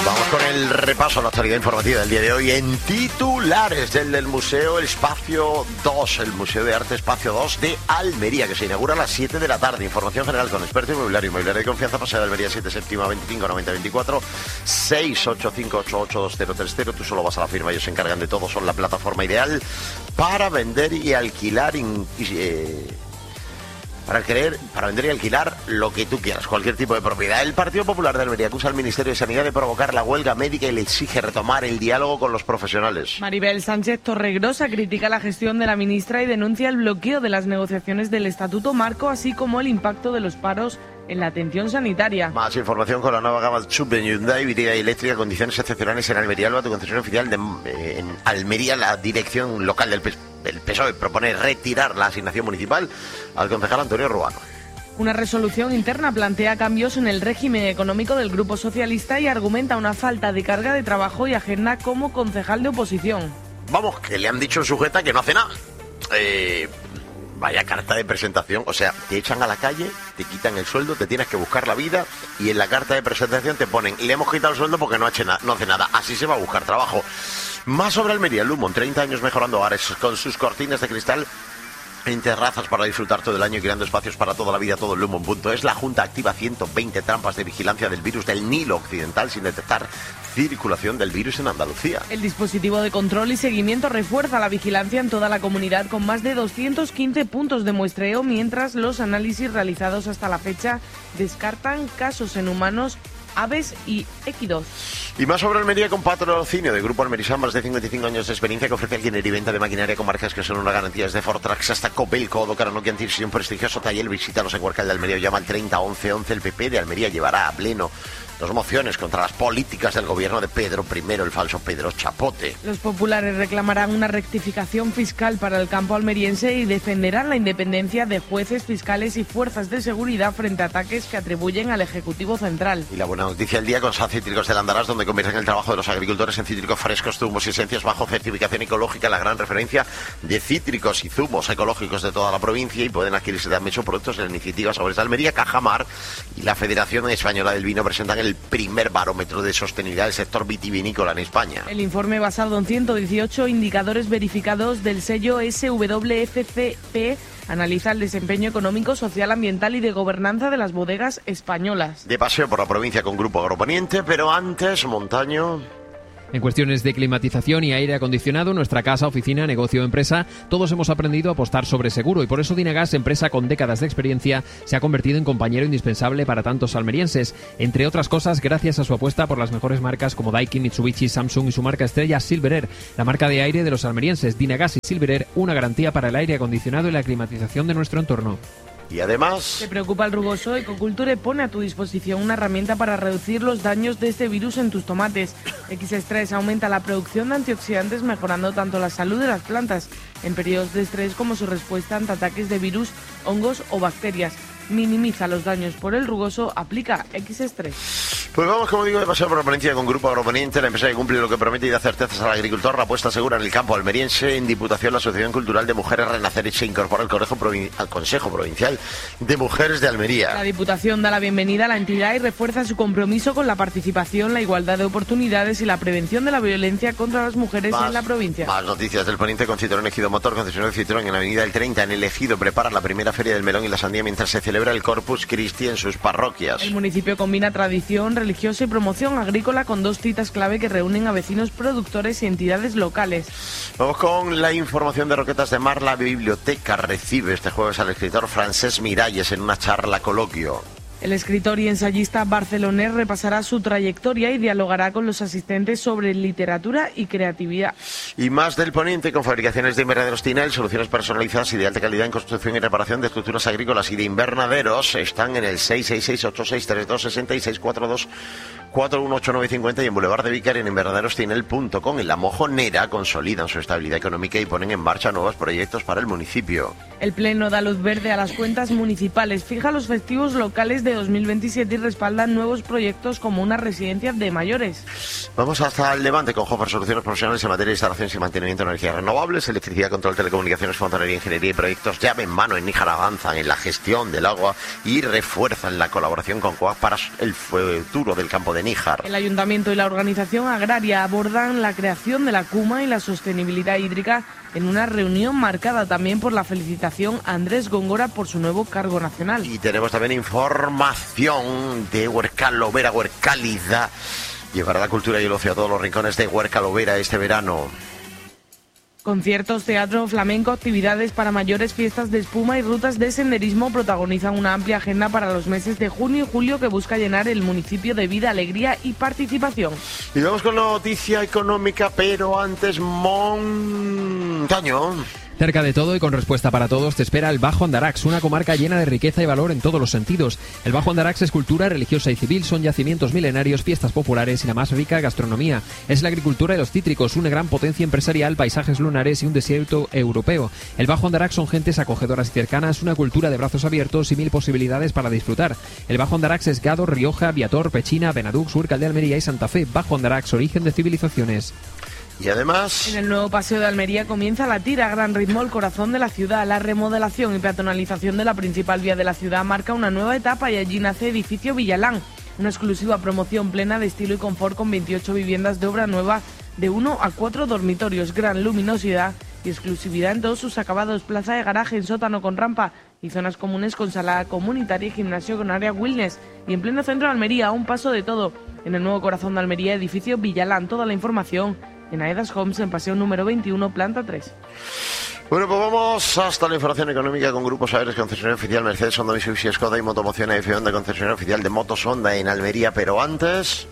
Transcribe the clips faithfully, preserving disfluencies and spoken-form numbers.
Vamos con el repaso a la actualidad informativa del día de hoy en titulares del, del Museo Espacio dos, el Museo de Arte Espacio dos de Almería, que se inaugura a las siete de la tarde. Información general con experto inmobiliario, inmobiliario de confianza, Paseo de Almería siete séptima veinticinco noventa veinticuatro, seis ocho cinco ocho ocho dos cero tres cero. Tú solo vas a la firma, ellos se encargan de todo, son la plataforma ideal para vender y alquilar in, eh, Para, querer, para vender y alquilar lo que tú quieras, cualquier tipo de propiedad. El Partido Popular de Almería acusa al Ministerio de Sanidad de provocar la huelga médica y le exige retomar el diálogo con los profesionales. Maribel Sánchez Torregrosa critica la gestión de la ministra y denuncia el bloqueo de las negociaciones del Estatuto Marco, así como el impacto de los paros en la atención sanitaria. Más información con la nueva gama Sub de Hyundai, híbrida y eléctrica, condiciones excepcionales en Almería. Alba, tu concesión oficial de, eh, en Almería, la dirección local del P S O E. El P S O E propone retirar la asignación municipal al concejal Antonio Ruano. Una resolución interna plantea cambios en el régimen económico del Grupo Socialista y argumenta una falta de carga de trabajo y agenda como concejal de oposición. Vamos, que le han dicho en sujeta que no hace nada. Eh, vaya carta de presentación. O sea, te echan a la calle, te quitan el sueldo, te tienes que buscar la vida y en la carta de presentación te ponen: le hemos quitado el sueldo porque no, hace, na- no hace nada. Así se va a buscar trabajo. Más sobre Almería, Lumon, treinta años mejorando hogares con sus cortinas de cristal en terrazas para disfrutar todo el año y creando espacios para toda la vida. Todo en Lumon punto es. La Junta activa ciento veinte trampas de vigilancia del virus del Nilo Occidental sin detectar circulación del virus en Andalucía. El dispositivo de control y seguimiento refuerza la vigilancia en toda la comunidad con más de doscientos quince puntos de muestreo, mientras los análisis realizados hasta la fecha descartan casos en humanos, aves y equidos. Y más sobre Almería con patrocinio de Grupo Almerisán, más de cincuenta y cinco años de experiencia, que ofrece alquiler y venta de maquinaria con marcas que son una garantía desde Fortrax hasta Copelco, Odocar, Nokia, Antis y un prestigioso taller. Visítanos en Huarcal de Almería o llama al treinta once once. El P P de Almería llevará a pleno dos mociones contra las políticas del gobierno de Pedro primero, el falso Pedro Chapote. Los populares reclamarán una rectificación fiscal para el campo almeriense y defenderán la independencia de jueces, fiscales y fuerzas de seguridad frente a ataques que atribuyen al Ejecutivo Central. Y la buena noticia del día con S A Cítricos del Andarás, donde convierten el trabajo de los agricultores en cítricos frescos, zumos y esencias bajo certificación ecológica, la gran referencia de cítricos y zumos ecológicos de toda la provincia, y pueden adquirirse también sus productos en la iniciativa Sabores de Almería. Cajamar y la Federación Española del Vino presentan el primer barómetro de sostenibilidad del sector vitivinícola en España. El informe, basado en ciento dieciocho indicadores verificados del sello S W F C P, analiza el desempeño económico, social, ambiental y de gobernanza de las bodegas españolas. De paseo por la provincia con Grupo Agroponiente, pero antes, Montaño. En cuestiones de climatización y aire acondicionado, nuestra casa, oficina, negocio o empresa, todos hemos aprendido a apostar sobre seguro, y por eso Dynagas, empresa con décadas de experiencia, se ha convertido en compañero indispensable para tantos almerienses, entre otras cosas gracias a su apuesta por las mejores marcas como Daikin, Mitsubishi, Samsung y su marca estrella Silverair, la marca de aire de los almerienses. Dynagas y Silverair, una garantía para el aire acondicionado y la climatización de nuestro entorno. Y además... ¿Te preocupa el rugoso? Ecoculture pone a tu disposición una herramienta para reducir los daños de este virus en tus tomates. equis tres aumenta la producción de antioxidantes, mejorando tanto la salud de las plantas en periodos de estrés como su respuesta ante ataques de virus, hongos o bacterias. Minimiza los daños por el rugoso, aplica equis tres. Pues vamos, como digo, de paseo por la provincia con Grupo Agroponiente, la empresa que cumple lo que promete y da certezas al agricultor. La apuesta segura en el campo almeriense. En Diputación, la Asociación Cultural de Mujeres Renacer se incorpora al, Provin- al Consejo Provincial de Mujeres de Almería. La Diputación da la bienvenida a la entidad y refuerza su compromiso con la participación, la igualdad de oportunidades y la prevención de la violencia contra las mujeres más, en la provincia. Más noticias del Poniente con Citroën Ejido Motor, concesionario Citroën en la avenida del treinta en el Ejido. Prepara la primera feria del melón y la sandía mientras se celebra el Corpus Christi en sus parroquias. El municipio combina tradición religiosa y promoción agrícola con dos citas clave que reúnen a vecinos, productores y entidades locales. Vamos con la información de Roquetas de Mar. La biblioteca recibe este jueves al escritor Francesc Miralles en una charla coloquio. El escritor y ensayista barcelonés repasará su trayectoria y dialogará con los asistentes sobre literatura y creatividad. Y más del Poniente con fabricaciones de invernaderos Tinel, soluciones personalizadas y de alta calidad en construcción y reparación de estructuras agrícolas y de invernaderos. Están en el seis seis seis, ocho seis tres dos, seis seis cuatro dos, cuatro uno ocho nueve cinco cero y en Boulevard de Vicaria en invernaderos tinel punto com. En La Mojonera consolidan su estabilidad económica y ponen en marcha nuevos proyectos para el municipio. El Pleno da luz verde a las cuentas municipales, fija los festivos locales de dos mil veintisiete y respalda nuevos proyectos como una residencia de mayores. Vamos hasta el Levante con Hofer, soluciones profesionales en materia de instalaciones y mantenimiento de energías renovables, electricidad, control, telecomunicaciones, fontanería, ingeniería y proyectos. Llave en mano en Níjar avanzan en la gestión del agua y refuerzan la colaboración con C O A P para el futuro del campo de Níjar. El Ayuntamiento y la Organización Agraria abordan la creación de la CUMA y la sostenibilidad hídrica en una reunión marcada también por la felicitación a Andrés Góngora por su nuevo cargo nacional. Y tenemos también información de Huerca-Lovera, Huercálida. Llevará la cultura y el ocio a todos los rincones de Huerca-Lovera este verano. Conciertos, teatro, flamenco, actividades para mayores, fiestas de espuma y rutas de senderismo protagonizan una amplia agenda para los meses de junio y julio que busca llenar el municipio de vida, alegría y participación. Y vamos con la noticia económica, pero antes Montaño. Cerca de todo y con respuesta para todos te espera el Bajo Andarax, una comarca llena de riqueza y valor en todos los sentidos. El Bajo Andarax es cultura religiosa y civil, son yacimientos milenarios, fiestas populares y la más rica gastronomía. Es la agricultura y los cítricos, una gran potencia empresarial, paisajes lunares y un desierto europeo. El Bajo Andarax son gentes acogedoras y cercanas, una cultura de brazos abiertos y mil posibilidades para disfrutar. El Bajo Andarax es Gado, Rioja, Viator, Pechina, Benadux, Huércal de Almería y Santa Fe. Bajo Andarax, origen de civilizaciones. Y además... En el nuevo paseo de Almería comienza a latir a gran ritmo el corazón de la ciudad. La remodelación y peatonalización de la principal vía de la ciudad marca una nueva etapa y allí nace Edificio Villalán, una exclusiva promoción plena de estilo y confort con veintiocho viviendas de obra nueva de uno a cuatro dormitorios, gran luminosidad y exclusividad en todos sus acabados, plaza de garaje en sótano con rampa y zonas comunes con sala comunitaria y gimnasio con área wellness. Y en pleno centro de Almería, a un paso de todo. En el nuevo corazón de Almería, Edificio Villalán, toda la información en Aedas Homes, en paseo número veintiuno, planta tres. Bueno, pues vamos hasta la información económica con Grupos Aéreos, concesionario oficial Mercedes, Honda, Mitsubishi, Skoda y Motomoción, edición de concesionario oficial de Motos Honda en Almería. Pero antes...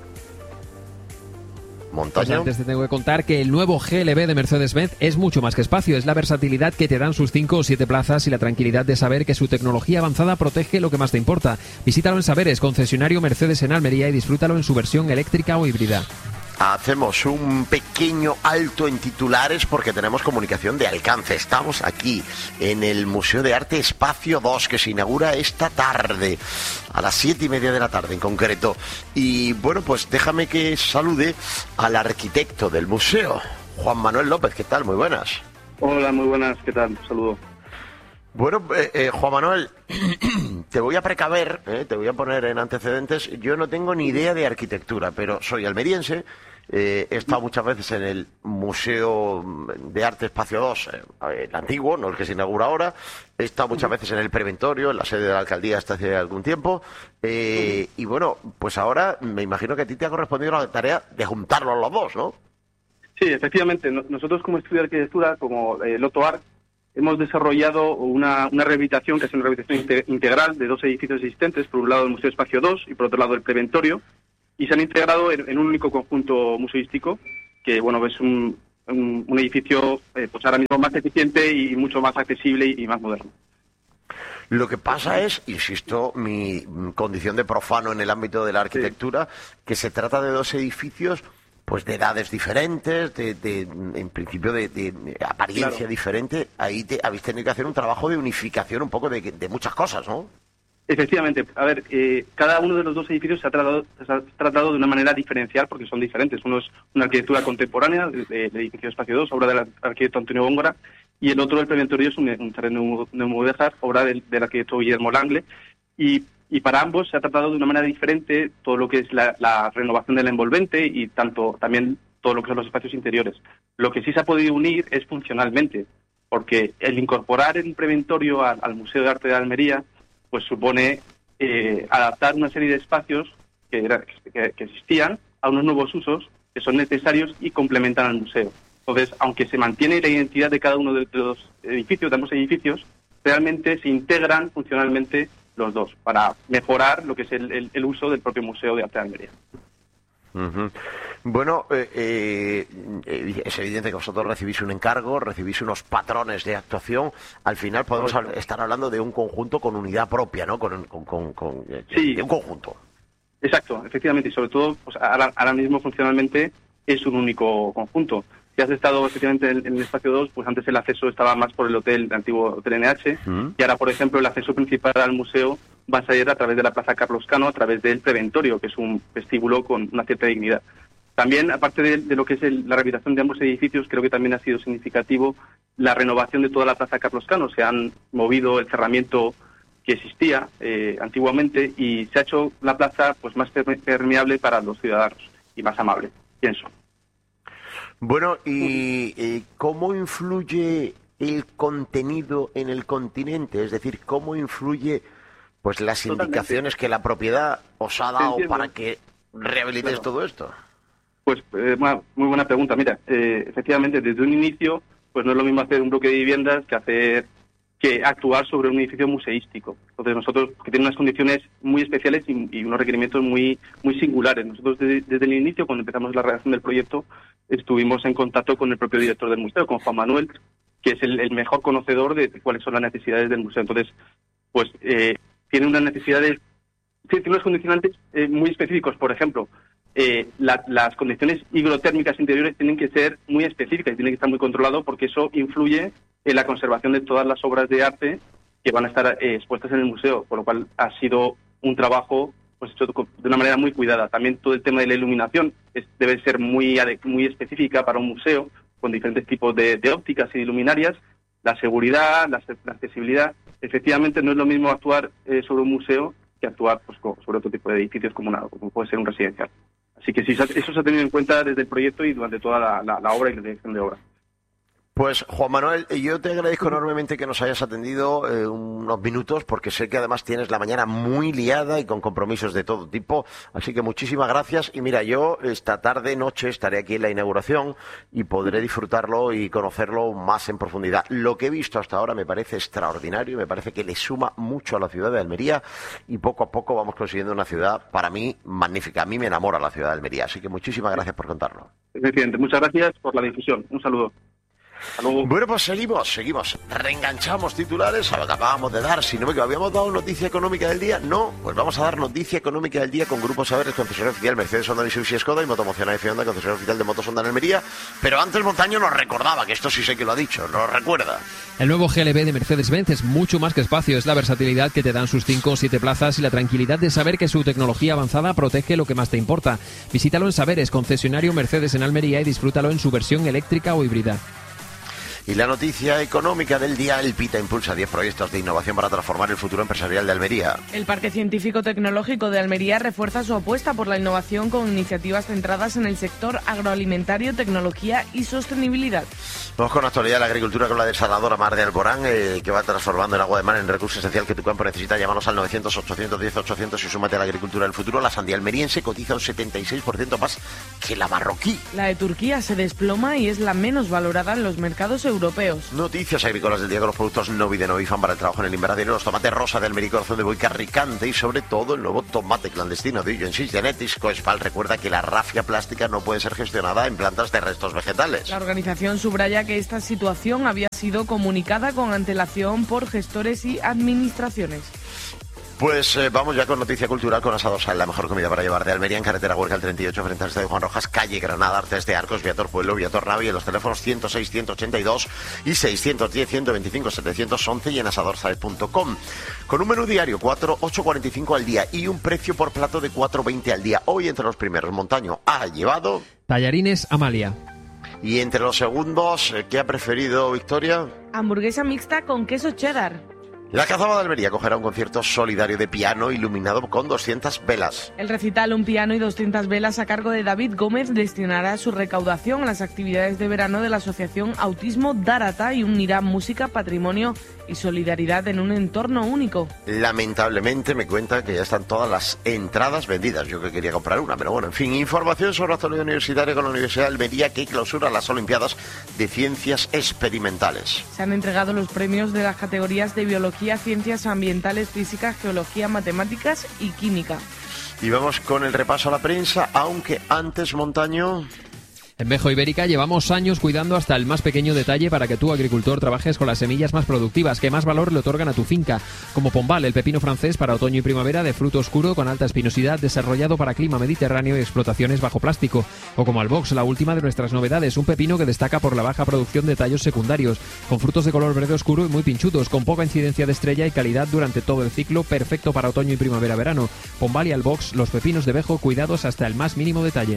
Montaño. Pues antes te tengo que contar que el nuevo G L B de Mercedes-Benz es mucho más que espacio, es la versatilidad que te dan sus cinco o siete plazas y la tranquilidad de saber que su tecnología avanzada protege lo que más te importa. Visítalo en Saberes, concesionario Mercedes en Almería, y disfrútalo en su versión eléctrica o híbrida. Hacemos un pequeño alto en titulares porque tenemos comunicación de alcance. Estamos aquí en el Museo de Arte Espacio dos, que se inaugura esta tarde, a las siete y media de la tarde en concreto. Y bueno, pues déjame que salude al arquitecto del museo, Juan Manuel López. ¿Qué tal? Muy buenas. Hola, muy buenas. ¿Qué tal? Un saludo. Bueno, eh, eh, Juan Manuel, te voy a precaver, eh, te voy a poner en antecedentes. Yo no tengo ni idea de arquitectura, pero soy almeriense. Eh, he estado muchas veces en el Museo de Arte Espacio dos, eh, el antiguo, no el que se inaugura ahora. He estado muchas veces en el Preventorio, en la sede de la alcaldía hasta hace algún tiempo. Eh, y bueno, pues ahora me imagino que a ti te ha correspondido la tarea de juntarlos los dos, ¿no? Sí, efectivamente. Nosotros como estudio de arquitectura, como eh, Loto-Art, hemos desarrollado una, una rehabilitación, que es una rehabilitación integral de dos edificios existentes, por un lado el Museo Espacio dos y por otro lado el Preventorio, y se han integrado en, en un único conjunto museístico, que bueno, es un, un, un edificio eh, pues ahora mismo más eficiente y mucho más accesible y, y más moderno. Lo que pasa es, insisto, mi condición de profano en el ámbito de la arquitectura, sí, que se trata de dos edificios pues de edades diferentes, de, de en principio de, de apariencia claro. diferente. Ahí te, habéis tenido que hacer un trabajo de unificación un poco de, de muchas cosas, ¿no? Efectivamente. A ver, eh, cada uno de los dos edificios se ha tratado, se ha tratado de una manera diferencial porque son diferentes. Uno es una arquitectura contemporánea, el, el edificio Espacio dos, obra del arquitecto Antonio Góngora, y el otro, el Preventorio, es un, un terreno neomudéjar, obra del, del arquitecto Guillermo Langle, y Y para ambos se ha tratado de una manera diferente todo lo que es la, la renovación del envolvente y tanto también todo lo que son los espacios interiores. Lo que sí se ha podido unir es funcionalmente, porque el incorporar el Preventorio al, al Museo de Arte de Almería pues supone eh, adaptar una serie de espacios que, era, que, que existían a unos nuevos usos que son necesarios y complementan al museo. Entonces, aunque se mantiene la identidad de cada uno de los edificios, de ambos edificios, realmente se integran funcionalmente los dos, para mejorar lo que es el, el, el uso del propio Museo de Arte de Almería. Uh-huh. Bueno, eh, eh, es evidente que vosotros recibís un encargo, recibís unos patrones de actuación. Al final podemos hablar, estar hablando de un conjunto con unidad propia, ¿no? Con, con, con, con sí, de un conjunto. Exacto, efectivamente, y sobre todo, pues ahora, ahora mismo funcionalmente es un único conjunto. Si has estado efectivamente en, en el Espacio dos, pues antes el acceso estaba más por el hotel, el antiguo Hotel N H, uh-huh. y ahora, por ejemplo, el acceso principal al museo va a salir a través de la Plaza Carlos Cano, a través del Preventorio, que es un vestíbulo con una cierta dignidad. También, aparte de, de lo que es el, la rehabilitación de ambos edificios, creo que también ha sido significativo la renovación de toda la Plaza Carlos Cano. Se han movido el cerramiento que existía eh, antiguamente, y se ha hecho la plaza pues más permeable para los ciudadanos y más amable, pienso. Bueno, ¿y, y cómo influye el contenido en el continente? Es decir, ¿cómo influye pues las Totalmente. indicaciones que la propiedad os ha dado para que rehabilitéis Claro. todo esto? Pues eh, una muy buena pregunta. Mira, eh, efectivamente, desde un inicio, pues no es lo mismo hacer un bloque de viviendas que hacer que actuar sobre un edificio museístico. Entonces nosotros, que tiene unas condiciones muy especiales y, y unos requerimientos muy muy singulares. Nosotros desde, desde el inicio, cuando empezamos la redacción del proyecto, estuvimos en contacto con el propio director del museo, con Juan Manuel, que es el, el mejor conocedor de cuáles son las necesidades del museo. Entonces, pues eh, tiene unas necesidades, tiene unos condicionantes eh, muy específicos. Por ejemplo, eh, la, las condiciones hidrotérmicas interiores tienen que ser muy específicas y tienen que estar muy controladas, porque eso influye en la conservación de todas las obras de arte que van a estar eh, expuestas en el museo, por lo cual ha sido un trabajo pues hecho de una manera muy cuidada. También todo el tema de la iluminación es, debe ser muy, muy específica para un museo, con diferentes tipos de, de ópticas y de luminarias, la seguridad, la, la accesibilidad. Efectivamente, no es lo mismo actuar eh, sobre un museo que actuar pues, sobre otro tipo de edificios como, una, como puede ser un residencial. Así que sí, eso se ha tenido en cuenta desde el proyecto y durante toda la, la, la obra y la dirección de obra. Pues Juan Manuel, yo te agradezco enormemente que nos hayas atendido eh, unos minutos, porque sé que además tienes la mañana muy liada y con compromisos de todo tipo, así que muchísimas gracias. Y mira, yo esta tarde, noche, estaré aquí en la inauguración y podré disfrutarlo y conocerlo más en profundidad. Lo que he visto hasta ahora me parece extraordinario, me parece que le suma mucho a la ciudad de Almería, y poco a poco vamos consiguiendo una ciudad, para mí, magnífica. A mí me enamora la ciudad de Almería, así que muchísimas gracias por contarlo. Efectivamente, muchas gracias por la difusión. Un saludo. Bueno, pues seguimos, seguimos. Reenganchamos titulares a lo que acabamos de dar. Si no me equivoco, ¿habíamos dado noticia económica del día? No, pues vamos a dar noticia económica del día con Grupo Saberes, concesionario oficial Mercedes, Honda, Mitsubishi, Skoda, y Motomoción y Honda, concesionario oficial de Motos Honda en Almería. Pero antes Montaño nos recordaba, que esto sí sé que lo ha dicho, nos recuerda. El nuevo G L B de Mercedes-Benz es mucho más que espacio, es la versatilidad que te dan sus cinco o siete plazas y la tranquilidad de saber que su tecnología avanzada protege lo que más te importa. Visítalo en Saberes, concesionario Mercedes en Almería, y disfrútalo en su versión eléctrica o híbrida. Y la noticia económica del día: el PITA impulsa diez proyectos de innovación para transformar el futuro empresarial de Almería. El Parque Científico Tecnológico de Almería refuerza su apuesta por la innovación con iniciativas centradas en el sector agroalimentario, tecnología y sostenibilidad. Vamos con la actualidad de la agricultura con la desaladora Mar de Alborán, eh, que va transformando el agua de mar en recurso esencial que tu campo necesita. Llámanos al novecientos, ochocientos diez, ochocientos y súmate a la agricultura del futuro. La sandía almeriense cotiza un setenta y seis por ciento más que la marroquí. La de Turquía se desploma y es la menos valorada en los mercados europeos. Noticias agrícolas del día con los productos Novi de Novifan para el trabajo en el invernadero, los tomates rosa de Almería, corazón de Boica, Ricante, y sobre todo el nuevo tomate clandestino de Gensis Genetics. Coespal recuerda que la rafia plástica no puede ser gestionada en plantas de restos vegetales. La organización subraya que esta situación había sido comunicada con antelación por gestores y administraciones. Pues eh, vamos ya con noticia cultural con Asado Sal, la mejor comida para llevar de Almería, en carretera Huerca, el treinta y ocho, frente al Estadio Juan Rojas, calle Granada, Artes de Arcos, Viator Pueblo, Viator Navia, en los teléfonos ciento seis, ciento ochenta y dos y seiscientos diez, ciento veinticinco, setecientos once y en asadorsal punto com. Con un menú diario, cuatro, ocho cuarenta y cinco al día y un precio por plato de cuatro veinte al día. Hoy entre los primeros, Montaño ha llevado... Tallarines Amalia. Y entre los segundos, ¿qué ha preferido Victoria? Hamburguesa mixta con queso cheddar. La Cazaba de Almería acogerá un concierto solidario de piano iluminado con doscientas velas. El recital Un piano y doscientas velas a cargo de David Gómez destinará su recaudación a las actividades de verano de la Asociación Autismo Darata y unirá música, patrimonio y solidaridad en un entorno único. Lamentablemente me cuenta que ya están todas las entradas vendidas. Yo que quería comprar una, pero bueno, en fin. Información sobre la actualidad universitaria con la Universidad de Almería, que clausura las Olimpiadas de Ciencias Experimentales. Se han entregado los premios de las categorías de Biología, Ciencias Ambientales, Física, Geología, Matemáticas y Química. Y vamos con el repaso a la prensa, aunque antes, Montaño... En Bejo Ibérica llevamos años cuidando hasta el más pequeño detalle para que tú, agricultor, trabajes con las semillas más productivas, que más valor le otorgan a tu finca. Como Pombal, el pepino francés para otoño y primavera de fruto oscuro con alta espinosidad, desarrollado para clima mediterráneo y explotaciones bajo plástico. O como Albox, la última de nuestras novedades, un pepino que destaca por la baja producción de tallos secundarios, con frutos de color verde oscuro y muy pinchudos, con poca incidencia de estrella y calidad durante todo el ciclo, perfecto para otoño y primavera-verano. Pombal y Albox, los pepinos de Bejo cuidados hasta el más mínimo detalle.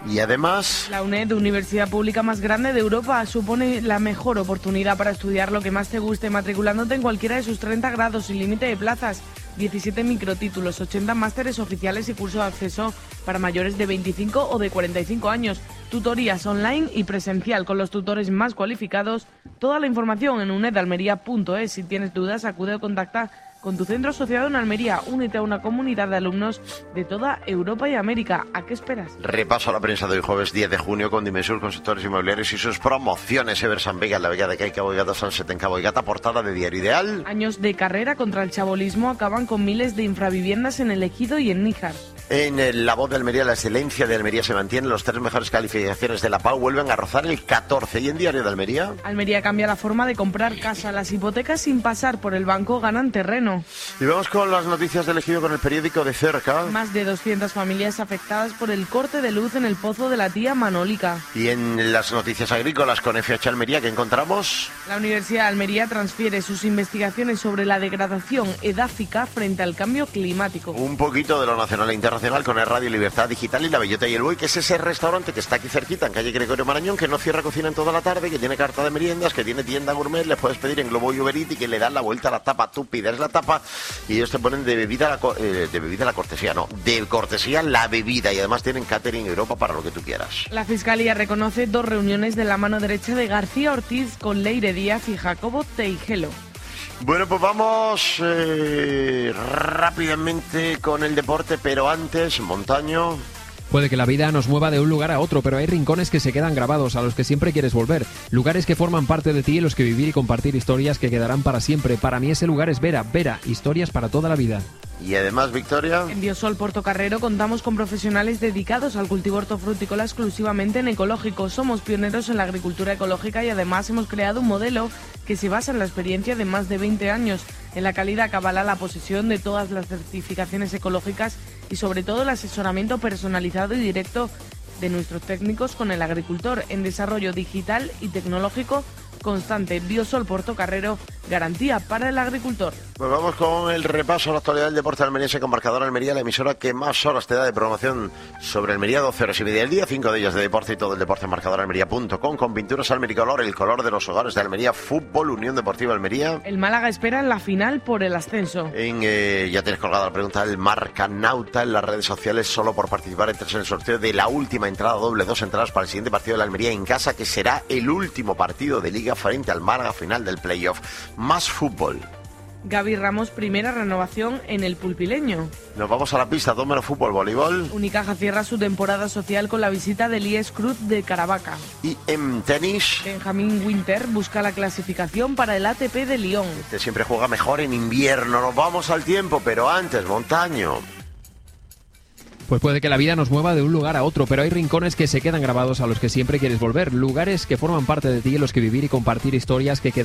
Y además... La UNED, universidad pública más grande de Europa, supone la mejor oportunidad para estudiar lo que más te guste, matriculándote en cualquiera de sus treinta grados sin límite de plazas, diecisiete microtítulos, ochenta másteres oficiales y cursos de acceso para mayores de veinticinco o de cuarenta y cinco años, tutorías online y presencial con los tutores más cualificados. Toda la información en unedalmería punto es. Si tienes dudas, acude o contacta con tu centro asociado en Almería. Únete a una comunidad de alumnos de toda Europa y América. ¿A qué esperas? Repaso a la prensa de hoy jueves diez de junio con Dimesur, Consultores Inmobiliarios y sus promociones. Eversan Vega, La Vega de Caica, Boigata, Sunset en Cabo Boigata, portada de Diario Ideal. Años de carrera contra el chabolismo acaban con miles de infraviviendas en El Ejido y en Níjar. En La Voz de Almería, la excelencia de Almería se mantiene. Los tres mejores calificaciones de la P A U vuelven a rozar el catorce. ¿Y en Diario de Almería? Almería cambia la forma de comprar casa. Las hipotecas sin pasar por el banco ganan terreno. Y vamos con las noticias del Ejido con el periódico de cerca. Más de doscientas familias afectadas por el corte de luz en el pozo de la tía Manólica. Y en las noticias agrícolas con F H Almería, ¿qué encontramos? La Universidad de Almería transfiere sus investigaciones sobre la degradación edáfica frente al cambio climático. Un poquito de lo nacional e internacional con el Radio Libertad Digital y La Bellota y el Buey, que es ese restaurante que está aquí cerquita, en calle Gregorio Marañón, que no cierra cocina en toda la tarde, que tiene carta de meriendas, que tiene tienda gourmet, les puedes pedir en Globo y Uber Eats y que le dan la vuelta a la tapa. Tú pides la tapa y ellos te ponen de bebida la, co- eh, de bebida la cortesía, no, de cortesía la bebida, y además tienen catering Europa para lo que tú quieras. La Fiscalía reconoce dos reuniones de la mano derecha de García Ortiz con Leire Díaz y Jacobo Teijelo. Bueno, pues vamos eh, rápidamente con el deporte, pero antes, Montaño. Puede que la vida nos mueva de un lugar a otro, pero hay rincones que se quedan grabados, a los que siempre quieres volver. Lugares que forman parte de ti, en los que vivir y compartir historias que quedarán para siempre. Para mí ese lugar es Vera. Vera, historias para toda la vida. Y además, Victoria. En Biosol Portocarrero contamos con profesionales dedicados al cultivo hortofrutícola exclusivamente en ecológico. Somos pioneros en la agricultura ecológica y además hemos creado un modelo que se basa en la experiencia de más de veinte años, en la calidad que avala la posesión de todas las certificaciones ecológicas y sobre todo el asesoramiento personalizado y directo de nuestros técnicos con el agricultor en desarrollo digital y tecnológico constante. Biosol Portocarrero, garantía para el agricultor. Pues vamos con el repaso a la actualidad del deporte almeriense con Marcador Almería, la emisora que más horas te da de programación sobre Almería, doce horas y media del día, cinco de ellas de deporte y todo el deporte en marcador almería punto com, con pinturas Almericolor, el color de los hogares de Almería, fútbol, Unión Deportiva Almería. El Málaga espera en la final por el ascenso. En, eh, ya tienes colgada la pregunta del Marcanauta en las redes sociales, solo por participar entras en el sorteo de la última entrada doble, dos entradas para el siguiente partido de la Almería en casa, que será el último partido de Liga frente al Málaga, final del playoff. Más fútbol. Gaby Ramos, primera renovación en el pulpileño. Nos vamos a la pista, dos menos fútbol, voleibol. Unicaja cierra su temporada social con la visita del I E S Cruz de Caravaca. Y en tenis, Benjamín Winter busca la clasificación para el A T P de Lyon. este siempre juega mejor en invierno. Nos vamos al tiempo, pero antes, Montaño. Pues puede que la vida nos mueva de un lugar a otro, pero hay rincones que se quedan grabados, a los que siempre quieres volver. Lugares que forman parte de ti, en los que vivir y compartir historias que quedan